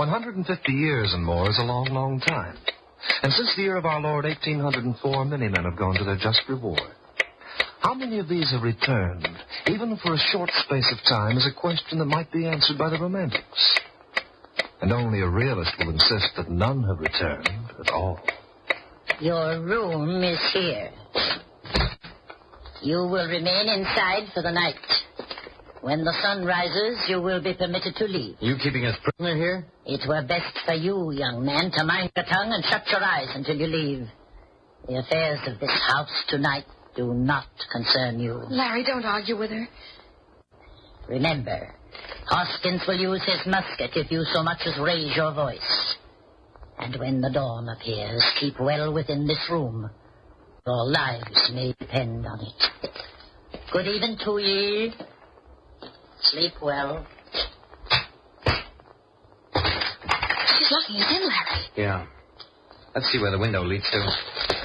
150 years and more is a long, long time. And since the year of our Lord 1804, many men have gone to their just reward. How many of these have returned, even for a short space of time, is a question that might be answered by the romantics. And only a realist will insist that none have returned at all. Your room is here. You will remain inside for the night. When the sun rises, you will be permitted to leave. You keeping us prisoner here? It were best for you, young man, to mind your tongue and shut your eyes until you leave. The affairs of this house tonight do not concern you. Larry, don't argue with her. Remember, Hoskins will use his musket if you so much as raise your voice. And when the dawn appears, keep well within this room. Your lives may depend on it. Good even to ye. Sleep well. She's locking us in, Larry. Yeah. Let's see where the window leads to.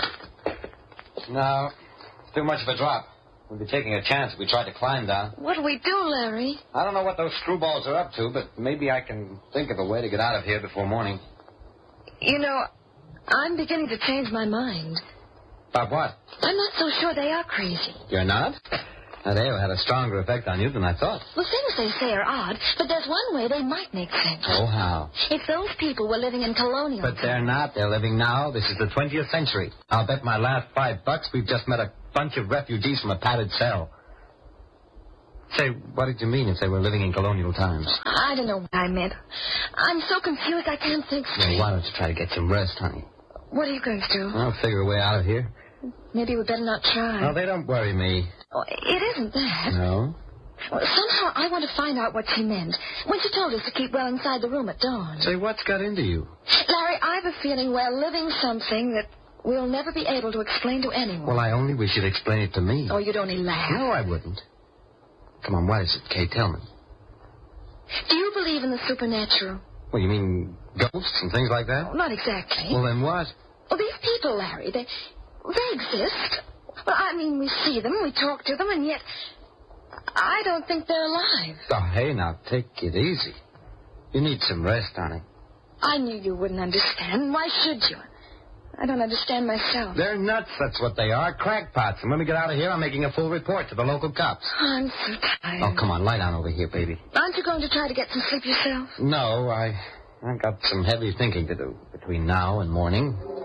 No, it's too much of a drop. We'd be taking a chance if we tried to climb down. What do we do, Larry? I don't know what those screwballs are up to, but maybe I can think of a way to get out of here before morning. You know, I'm beginning to change my mind. About what? I'm not so sure they are crazy. You're not? That ale had a stronger effect on you than I thought. Well, things they say are odd, but there's one way they might make sense. Oh, how? If those people were living in colonial... But they're not. They're living now. This is the 20th century. I'll bet my last $5 we've just met a bunch of refugees from a padded cell. Say, what did you mean if they were living in colonial times? I don't know what I meant. I'm so confused I can't think straight. Well, why don't you try to get some rest, honey? What are you going to do? I'll figure a way out of here. Maybe we better not try. No, they don't worry me. Oh, it isn't that. No? Well, somehow I want to find out what she meant when she told us to keep well inside the room at dawn. Say, what's got into you? Larry, I've a feeling we're living something that we'll never be able to explain to anyone. Well, I only wish you'd explain it to me. Oh, you'd only laugh. No, I wouldn't. Come on, what is it, Kay? Tell me. Do you believe in the supernatural? Well, you mean ghosts and things like that? Oh, not exactly. Well, then what? Well, these people, Larry, they exist. Well, I mean, we see them, we talk to them, and yet I don't think they're alive. Oh, hey, now, take it easy. You need some rest, honey. I knew you wouldn't understand. Why should you? I don't understand myself. They're nuts, that's what they are. Crackpots. And when we get out of here, I'm making a full report to the local cops. I'm so tired. Oh, come on, lie down over here, baby. Aren't you going to try to get some sleep yourself? No, I've got some heavy thinking to do between now and morning.